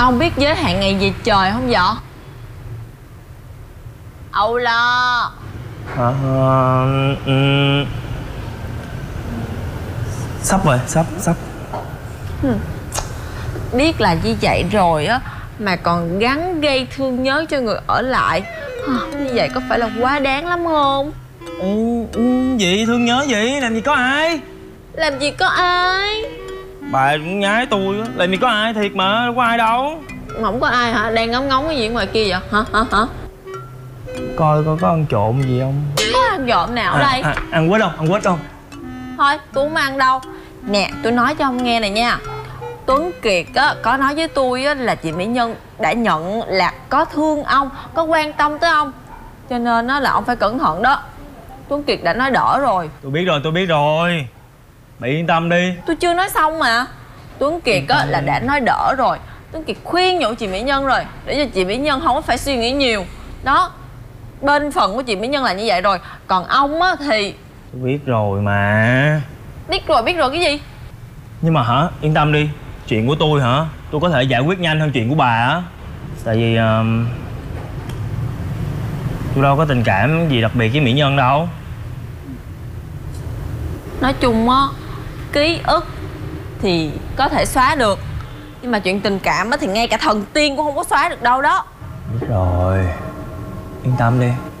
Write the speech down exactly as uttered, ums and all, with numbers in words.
Ông biết giới hạn ngày về trời không vậy? Âu lo. À, uh, um, sắp rồi, sắp, sắp. Hmm. Biết là như vậy rồi á mà còn gắn gây thương nhớ cho người ở lại, như vậy có phải là quá đáng lắm không? Ừ, ừ, gì thương nhớ gì, làm gì có ai. Làm gì có ai. Bà cũng nhái tôi á, làm gì có ai thiệt mà, đâu có ai đâu. Không có ai hả? Đang ngóng ngóng cái gì ngoài kia vậy? Hả hả hả? Coi coi có ăn trộm gì không. Có ăn trộm nào ở à, đây? à, ăn quýt không, ăn quýt không? Thôi tôi không ăn đâu. Nè tôi nói cho ông nghe này nha. Tuấn Kiệt á có nói với tôi á là chị Mỹ Nhân đã nhận là có thương ông, có quan tâm tới ông, cho nên á là ông phải cẩn thận đó. Tuấn Kiệt đã nói đỡ rồi. Tôi biết rồi, tôi biết rồi. Bà yên tâm đi. Tôi chưa nói xong mà. Tuấn Kiệt á là đã nói đỡ rồi. Tuấn Kiệt khuyên nhủ chị Mỹ Nhân rồi, để cho chị Mỹ Nhân không có phải suy nghĩ nhiều. Đó, bên phần của chị Mỹ Nhân là như vậy rồi. Còn ông á thì... Tôi biết rồi mà. Biết rồi, biết rồi cái gì? Nhưng mà hả, yên tâm đi. Chuyện của tôi hả, tôi có thể giải quyết nhanh hơn chuyện của bà á. Tại vì uh, tôi đâu có tình cảm gì đặc biệt với Mỹ Nhân đâu. Nói chung á, ký ức thì có thể xóa được, nhưng mà chuyện tình cảm á thì ngay cả thần tiên cũng không có xóa được đâu đó. Biết rồi. Yên tâm đi.